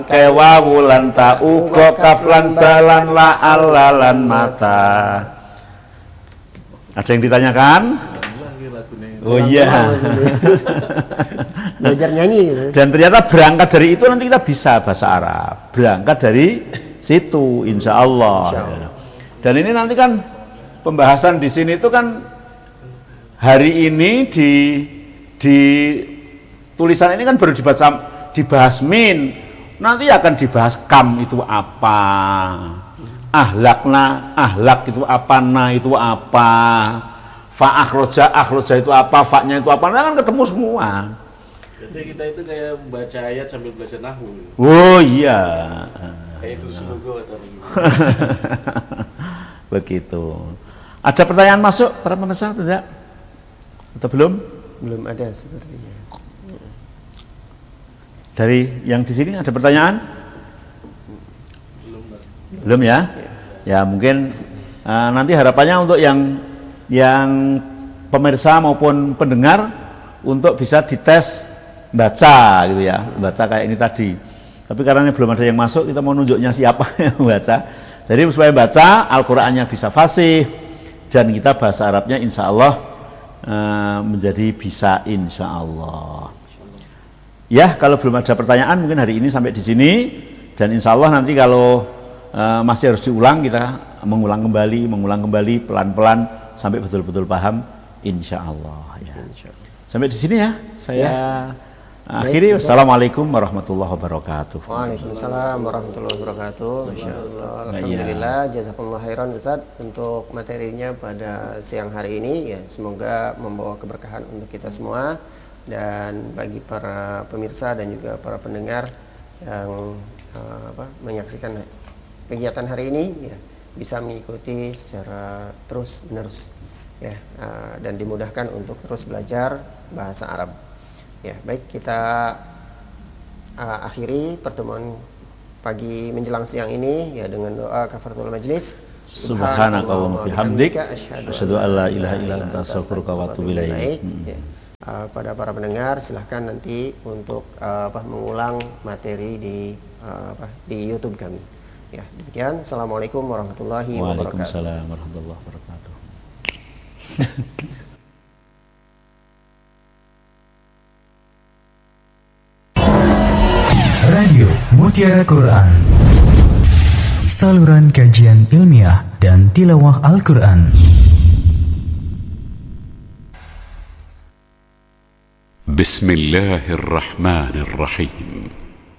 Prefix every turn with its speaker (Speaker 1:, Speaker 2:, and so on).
Speaker 1: kewawulan ta uga kaflan balan la alalan mata. Ada yang ditanyakan? Oh iya.
Speaker 2: Belajar nyanyi.
Speaker 1: Dan ternyata berangkat dari itu nanti kita bisa bahasa Arab. Berangkat dari situ, insya Allah. Dan ini nanti kan pembahasan di sini itu kan hari ini di tulisan ini kan baru dibahas min. Nanti akan dibahas kam itu apa, ahlak itu apa, na itu apa, fa akhroja itu apa, fa-nya itu apa, nah kan ketemu semua.
Speaker 3: Jadi kita itu kayak membaca ayat sambil belajar nahwu.
Speaker 1: Oh iya.
Speaker 3: Kayak itu semoga atau
Speaker 1: begitu. Ada pertanyaan masuk para pemirsa tidak? Atau belum?
Speaker 2: Belum ada sepertinya.
Speaker 1: Dari yang di sini ada pertanyaan? Belum ya? Ya mungkin nanti harapannya untuk yang pemirsa maupun pendengar untuk bisa dites baca gitu ya, baca kayak ini tadi. Tapi karena ini belum ada yang masuk, kita mau nunjuknya siapa yang baca. Jadi supaya baca Al-Qur'annya bisa fasih dan kita bahasa Arabnya insya Allah menjadi bisa insya Allah. Ya, kalau belum ada pertanyaan mungkin hari ini sampai di sini, dan insya Allah nanti kalau masih harus diulang, kita mengulang kembali pelan-pelan sampai betul-betul paham insya Allah. Ya. Sampai di sini ya, saya akhiri. Wassalamualaikum warahmatullahi wabarakatuh.
Speaker 2: Waalaikumsalam warahmatullahi wabarakatuh. Masya Allah. Alhamdulillah, jazakumullah khairan Ustaz untuk materinya pada siang hari ini. Ya, semoga membawa keberkahan untuk kita semua. Dan bagi para pemirsa dan juga para pendengar yang menyaksikan kegiatan hari ini ya, bisa mengikuti secara terus menerus ya, dan dimudahkan untuk terus belajar bahasa Arab ya. Baik, kita akhiri pertemuan pagi menjelang siang ini ya dengan doa kafaratul majlis.
Speaker 1: Subhanakallahumma bihamdik asyhadu an la ilaha illa anta astaghfiruka wa atubu ilaik.
Speaker 2: Pada para pendengar silahkan nanti untuk mengulang materi di YouTube kami. Ya, demikian. Assalamualaikum warahmatullahi wabarakatuh.
Speaker 1: Waalaikumsalam warahmatullahi wabarakatuh.
Speaker 4: Radio Mutiara Quran, saluran kajian ilmiah dan tilawah Al-Quran.
Speaker 5: بسم الله الرحمن الرحيم